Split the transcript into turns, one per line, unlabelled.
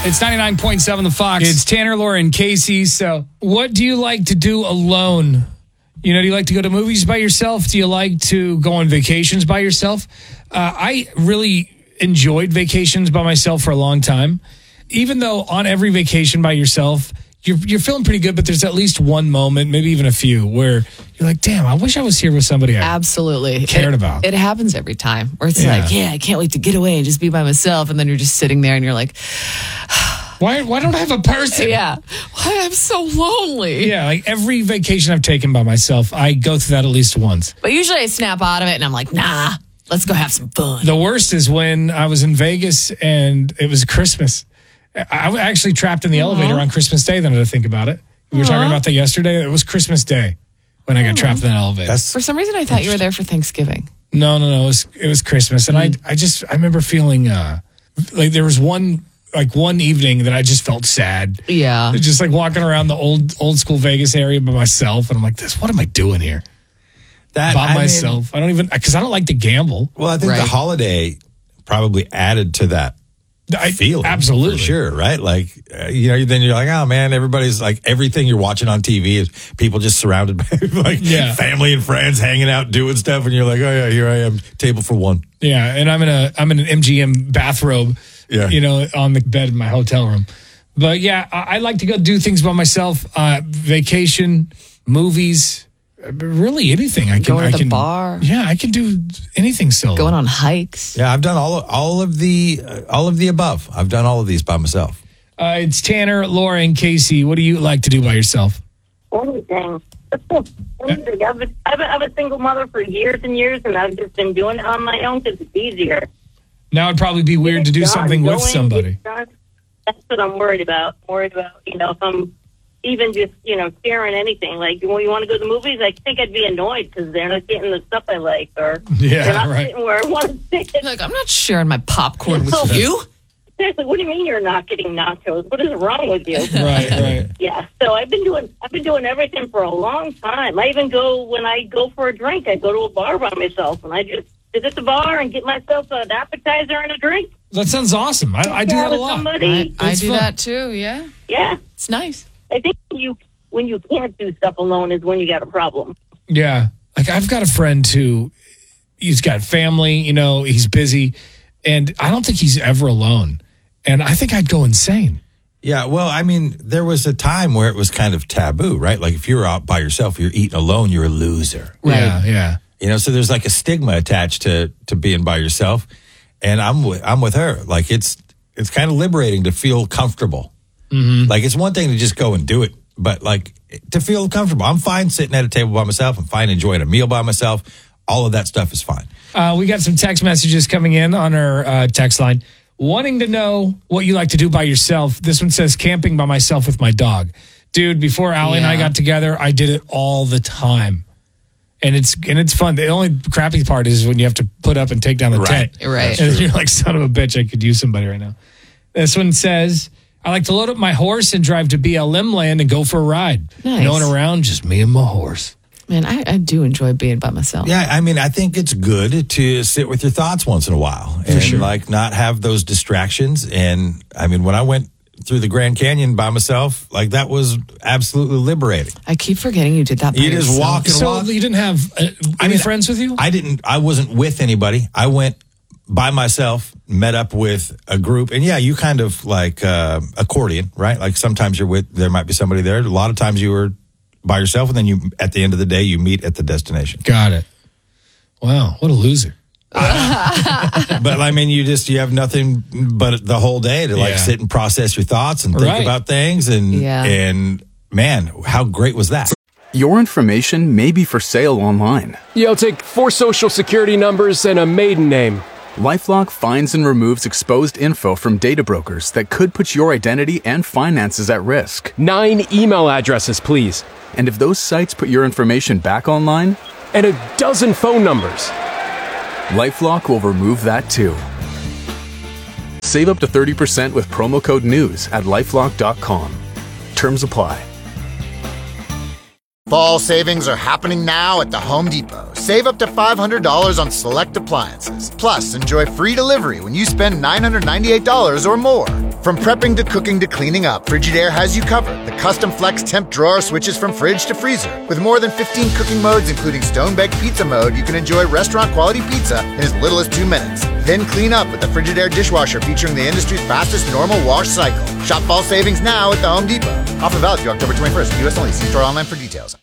It's 99.7 The Fox. It's Tanner, Laura, and Casey. So what do you like to do alone? You know, do you like to go to movies by yourself? Do you like to go on vacations by yourself? I really enjoyed vacations by myself for a long time. Even though on every vacation by yourself, you're feeling pretty good, but there's at least one moment, maybe even a few, where you're like, damn, I wish I was here with somebody I
absolutely
cared about.
It happens every time where it's like, I can't wait to get away and just be by myself. And then you're just sitting there and you're like,
why don't I have a person?
Yeah. Why I'm so lonely.
Yeah, like every vacation I've taken by myself, I go through that at least once.
But usually I snap out of it and I'm like, nah, let's go have some fun.
The worst is when I was in Vegas and it was Christmas. I was actually trapped in the elevator on Christmas Day, then I think about it. We were talking about that yesterday. It was Christmas Day when I got trapped in that elevator.
For some reason, I thought you were there for Thanksgiving.
No. It was Christmas. And I remember feeling like there was one evening that I just felt sad.
Yeah.
Just like walking around the old school Vegas area by myself. And I'm like, what am I doing here? By myself. I don't even, because I don't like to gamble.
Well, I think the holiday probably added to that feeling.
Absolutely.
For sure, right? Like, then you're like, oh man, everybody's like, everything you're watching on TV is people just surrounded by family and friends hanging out, doing stuff. And you're like, oh yeah, here I am, table for one.
Yeah. And I'm in an MGM bathrobe, on the bed in my hotel room. But yeah, I like to go do things by myself, vacation, movies, really anything. I can
go to the bar.
Yeah, I can do anything solo.
Going on hikes.
Yeah, I've done all of the above. I've done all of these by myself.
It's Tanner, Laura, and Casey. What do you like to do by yourself?
Anything. I'm a single mother for years and years, and I've just been doing it on my own because it's easier.
Now it'd probably be weird to do something with somebody.
That's what I'm worried about. If I'm even just, sharing anything. Like, when you want to go to the movies, I think I'd be annoyed because they're not getting the stuff I like, or they're not sitting where I want to sit.
Like, I'm not sharing my popcorn with you.
Seriously, what do you mean you're not getting nachos? What is wrong with you?
Right.
Yeah, so I've been doing everything for a long time. I even when I go for a drink, I go to a bar by myself, and I just sit at the bar and get myself an appetizer and a drink.
That sounds awesome. I do that a lot.
I do that too, yeah.
Yeah.
It's nice.
I think when you can't do stuff alone is when you got a problem.
Yeah. Like, I've got a friend he's got family, he's busy, and I don't think he's ever alone. And I think I'd go insane.
Yeah, well, I mean, there was a time where it was kind of taboo, right? Like, if you were out by yourself, you're eating alone, you're a loser.
Right. Yeah.
So there's like a stigma attached to being by yourself. And I'm with her. Like, it's kind of liberating to feel comfortable.
Mm-hmm.
Like, it's one thing to just go and do it, but like to feel comfortable. I'm fine sitting at a table by myself. I'm fine enjoying a meal by myself. All of that stuff is fine.
We got some text messages coming in on our text line wanting to know what you like to do by yourself. This one says camping by myself with my dog. Dude, before Allie and I got together, I did it all the time. And it's fun. The only crappy part is when you have to put up and take down the tent.
Right.
And you're like, son of a bitch, I could use somebody right now. This one says, I like to load up my horse and drive to BLM land and go for a ride.
Nice.
No one around, just me and my horse.
Man, I do enjoy being by myself.
Yeah, I mean, I think it's good to sit with your thoughts once in a while and like not have those distractions. And I mean, when I went through the Grand Canyon by myself, like that was absolutely liberating.
I keep forgetting you did that by yourself.
Just walk and walk.
So you didn't have any friends with you?
I wasn't with anybody. I went by myself, met up with a group, and you kind of like accordion, right? Like sometimes there might be somebody there. A lot of times you were by yourself, and then at the end of the day, you meet at the destination.
Got it. Wow, what a loser.
But I mean, you have nothing but the whole day to like sit and process your thoughts and think about things. And man, how great was that?
Your information may be for sale online.
Yeah, I'll take 4 social security numbers and a maiden name.
LifeLock finds and removes exposed info from data brokers that could put your identity and finances at risk.
9 email addresses, please.
And if those sites put your information back online?
And a dozen phone numbers.
LifeLock will remove that too. Save up to 30% with promo code NEWS at LifeLock.com. Terms apply.
Fall savings are happening now at the Home Depot. Save up to $500 on select appliances. Plus, enjoy free delivery when you spend $998 or more. From prepping to cooking to cleaning up, Frigidaire has you covered. The custom flex temp drawer switches from fridge to freezer. With more than 15 cooking modes, including stone-baked pizza mode, you can enjoy restaurant-quality pizza in as little as 2 minutes. Then clean up with the Frigidaire dishwasher featuring the industry's fastest normal wash cycle. Shop fall savings now at the Home Depot. Offer valid through October 21st. U.S. only. See store online for details.